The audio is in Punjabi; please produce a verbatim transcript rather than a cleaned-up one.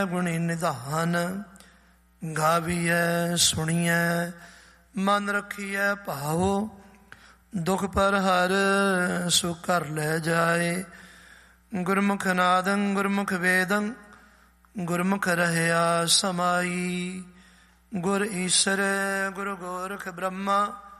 ਗੁਣੀ ਨਿਧਾਨ, ਗਾਵੀਐ ਸੁਣੀਐ ਮਨ ਰੱਖੀਐ ਭਾਵੋ। ਦੁਖ ਪਰ ਹਰ ਸੁਖ ਘਰ ਲੈ ਜਾਏ। ਗੁਰਮੁਖ ਨਾਦੰ ਗੁਰਮੁਖ ਵੇਦੰ, ਗੁਰਮੁਖ ਰਹਿਆ ਸਮਾਈ। ਗੁਰ ਈਸਰ ਗੁਰੂ ਗੋਰਖ ਬ੍ਰਹਮਾ,